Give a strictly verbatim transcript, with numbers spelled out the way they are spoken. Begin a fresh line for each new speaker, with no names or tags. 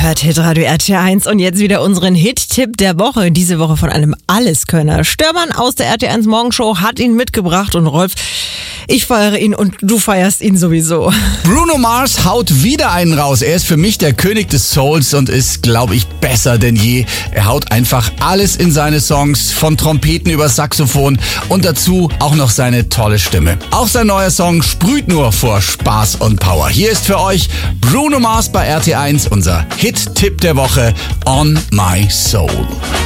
hört Hitradio R T eins und jetzt wieder unseren Hit-Tipp der Woche. Diese Woche von einem Alleskönner. Störmann aus der R T eins Morgenshow hat ihn mitgebracht und Rolf, ich feiere ihn und du feierst ihn sowieso.
Bruno Mars haut wieder einen raus. Er ist für mich der König des Souls und ist, glaube ich, besser denn je. Er haut einfach alles in seine Songs, von Trompeten über Saxophon und dazu auch noch seine tolle Stimme. Auch sein neuer Song sprüht nur vor Spaß und Power. Hier ist für euch Bruno Mars bei R T eins, unser Hit-Tipp der Woche, On My Soul.